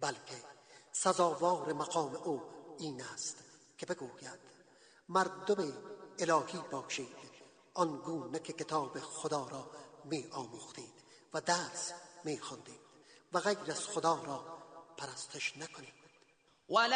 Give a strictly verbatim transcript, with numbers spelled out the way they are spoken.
بلکه سزاوار مقام او این است که بگوید مردم الهی باشید آنگونه که کتاب خدا را می آموختید و درس می خواندید و غیر از خدا را پرستش نکنید.